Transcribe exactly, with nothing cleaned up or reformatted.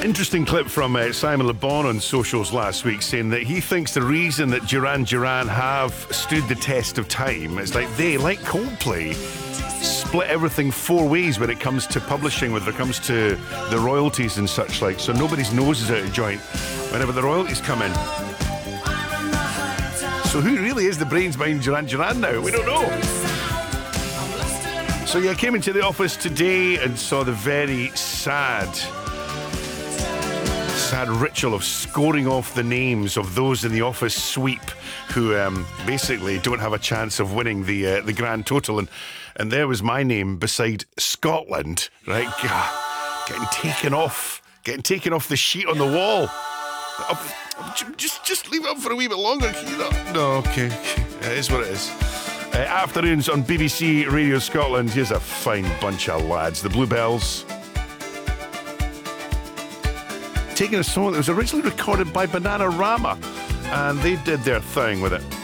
Interesting clip from uh, Simon Le Bon on socials last week saying that he thinks the reason that Duran Duran have stood the test of time is like they, like Coldplay, split everything four ways when it comes to publishing, when it comes to the royalties and such like. So nobody's nose is out of joint whenever the royalties come in. So who really is the brains behind Duran Duran now? We don't know. So yeah, I came into the office today and saw the very sad... sad ritual of scoring off the names of those in the office sweep who um, basically don't have a chance of winning the uh, the grand total, and and there was my name beside Scotland, right? Getting taken off, getting taken off the sheet on the wall. Just just leave it up for a wee bit longer, can you not? No, okay, it is what it is. Uh, afternoons on B B C Radio Scotland. Here's a fine bunch of lads, the Bluebells. Taking a song that was originally recorded by Bananarama, and they did their thing with it.